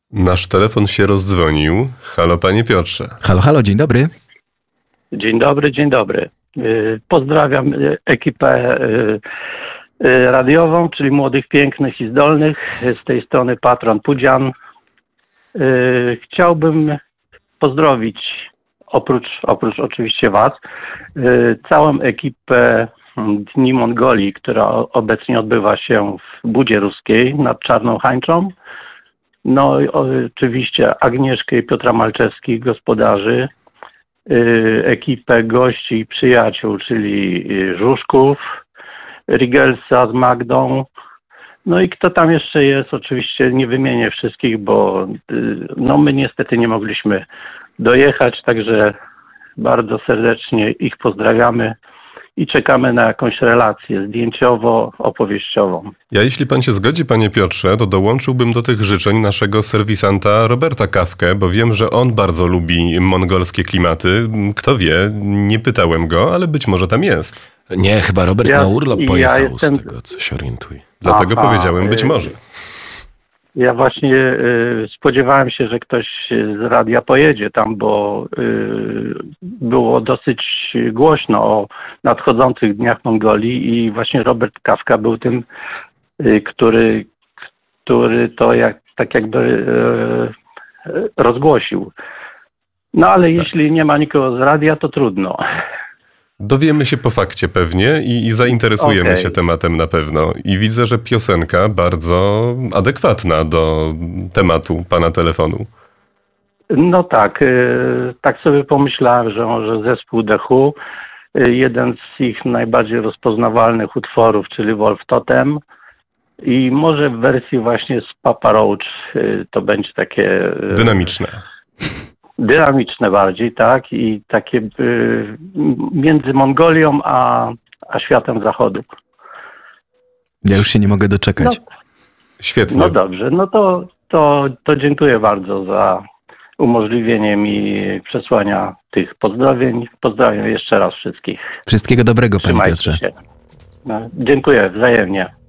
Nasz telefon się rozdzwonił. Halo, panie Piotrze. Halo, halo, dzień dobry. Dzień dobry, dzień dobry. Pozdrawiam ekipę radiową, czyli Młodych, Pięknych i Zdolnych. Z tej strony patron Pudzian. Chciałbym pozdrowić, oprócz oczywiście Was, całą ekipę Dni Mongolii, która obecnie odbywa się w Budzie Ruskiej nad Czarną Hańczą. No i oczywiście Agnieszkę i Piotra Malczewskich, gospodarzy, ekipę gości i przyjaciół, czyli Żużków, Rigelsa z Magdą. No i kto tam jeszcze jest, oczywiście nie wymienię wszystkich, bo no my niestety nie mogliśmy dojechać, także bardzo serdecznie ich pozdrawiamy i czekamy na jakąś relację zdjęciowo-opowieściową. Ja, jeśli pan się zgodzi, panie Piotrze, to dołączyłbym do tych życzeń naszego serwisanta Roberta Kawkę, bo wiem, że on bardzo lubi mongolskie klimaty. Kto wie, nie pytałem go, ale być może tam jest. Nie, chyba Robert na urlop pojechał, z tego co się orientuję. Dlatego powiedziałem być może. Ja właśnie spodziewałem się, że ktoś z radia pojedzie tam, bo było dosyć głośno o nadchodzących dniach Mongolii i właśnie Robert Kawka był tym, który to tak jakby rozgłosił. No ale jeśli nie ma nikogo z radia, to trudno. Dowiemy się po fakcie pewnie i zainteresujemy się tematem na pewno. I widzę, że piosenka bardzo adekwatna do tematu pana telefonu. No tak, tak sobie pomyślałem, że może zespół The Who, jeden z ich najbardziej rozpoznawalnych utworów, czyli Wolf Totem, i może w wersji właśnie z Papa Roach to będzie takie... Dynamiczne bardziej, tak? I takie między Mongolią a światem zachodu. Ja już się nie mogę doczekać. Świetnie. No dobrze, no to dziękuję bardzo za umożliwienie mi przesłania tych pozdrowień. Pozdrawiam jeszcze raz wszystkich. Wszystkiego dobrego, panie Piotrze. Się. No, dziękuję, wzajemnie.